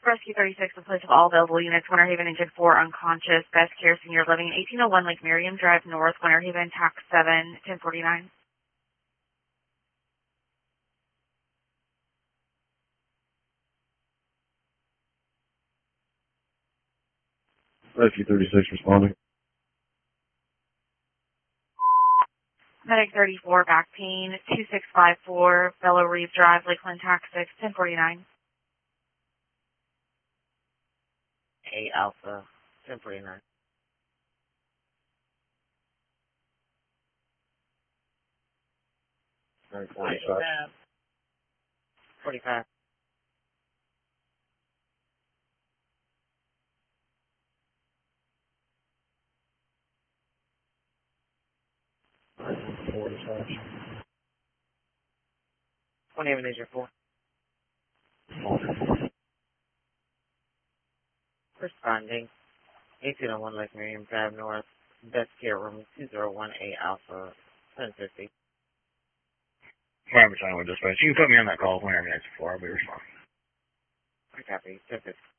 Rescue 36, the place of all available units, Winter Haven Engine 4, unconscious, best care, senior living, 1801 Lake Miriam Drive North, Winter Haven, tax 7, 1049. Rescue 36 responding. Medic 34, back pain, 2654, Bellow Reeve Drive, Lakeland, tax 6, 1049. A Alpha, 1049. Alright, 45. 45. One Haven Engine 4. Responding. 1801 Lake Miriam Drive North, best care room 201A Alpha, 1050. Private channel dispatch. You can put me on that call whenever next before I'll be responding. I copy. 1050.